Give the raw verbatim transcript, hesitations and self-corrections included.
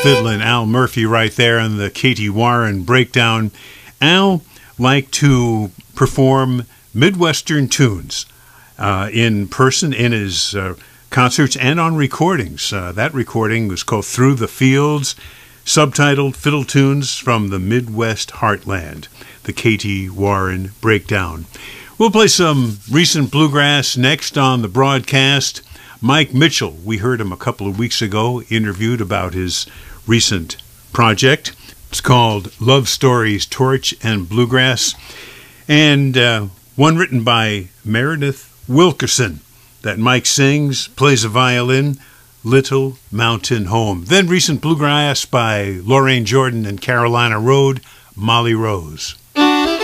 fiddling Al Murphy right there on the Katie Warren breakdown. Al liked to perform Midwestern tunes uh, in person in his uh, concerts and on recordings. Uh, that recording was called Through the Fields, subtitled Fiddle Tunes from the Midwest Heartland, the Katie Warren breakdown. We'll play some recent bluegrass next on the broadcast. Mike Mitchell, we heard him a couple of weeks ago, interviewed about his recent project. It's called Love Stories, Torch and Bluegrass, and uh, one written by Meredith Wilkerson that Mike sings, plays a violin, Little Mountain Home. Then recent bluegrass by Lorraine Jordan and Carolina Road, Molly Rose.